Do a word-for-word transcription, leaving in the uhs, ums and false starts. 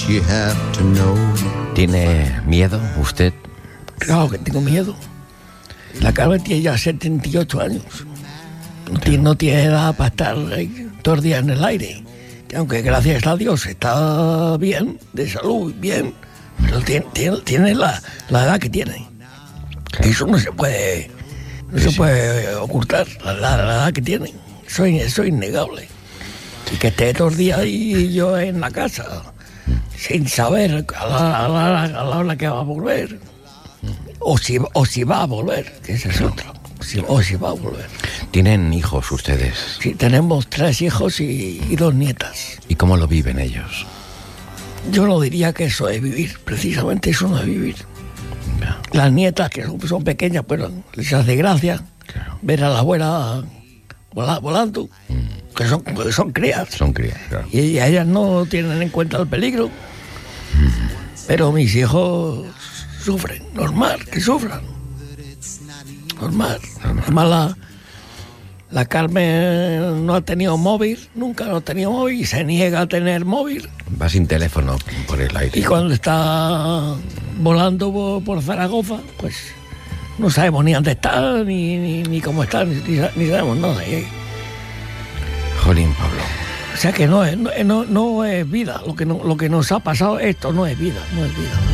you have to know. ¿Tiene miedo usted? Claro que tengo miedo. La Carmen tiene ya setenta y ocho años. No tiene, no tiene edad para estar ahí todos los días en el aire. Que aunque gracias a Dios está bien, de salud, bien, pero tiene, tiene, tiene la, la edad que tiene. Claro. Eso no se puede, no Sí, se sí. puede ocultar, la, la, la edad que tiene. Eso, es- eso es innegable. Y que esté todos los días ahí yo en la casa, sin saber a la, a la, a la hora que va a volver. O si, o si va a volver, que ese es otro. Si- o si va a volver. ¿Tienen hijos ustedes? Sí, tenemos tres hijos y, y dos nietas. ¿Y cómo lo viven ellos? Yo no diría que eso es vivir, precisamente eso no es vivir. Ya, Las nietas, que son, son pequeñas, pero les hace gracia claro. ver a la abuela vola- volando, que son, que son crías. Son crías, claro. Y a ellas no tienen en cuenta el peligro. Pero mis hijos sufren, normal, que sufran. Normal. Además, la, la Carmen no ha tenido móvil, nunca no ha tenido móvil y se niega a tener móvil. Va sin teléfono por el aire. Y cuando está volando por, por Zaragoza, pues no sabemos ni dónde está, ni, ni, ni cómo está, ni, ni sa- ni sabemos nada. Y- Jolín, Pablo. o sea que no es, no, no, no es vida. Lo que, no, lo que nos ha pasado, esto no es vida, no es vida.